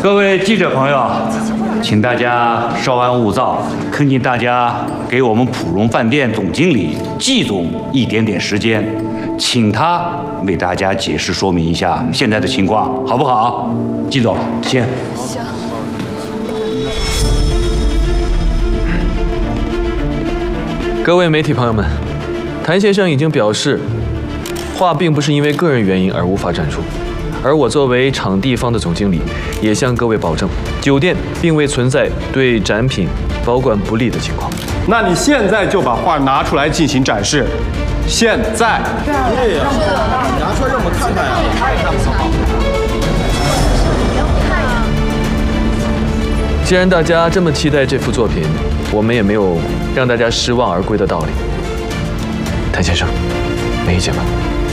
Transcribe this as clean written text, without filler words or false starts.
各位记者朋友，请大家稍安勿躁，恳请大家给我们普荣饭店总经理季总一点点时间，请他为大家解释说明一下现在的情况，好不好？季总，先。 行。 各位媒体朋友们，谭先生已经表示，画并不是因为个人原因而无法展出。 而我作为场地方的总经理，也向各位保证，酒店并未存在对展品保管不力的情况。 那你现在就把画拿出来进行展示，现在。 对呀，你拿出来让我们看看呀！ 既然大家这么期待这幅作品，我们也没有让大家失望而归的道理。谭先生，没意见吧？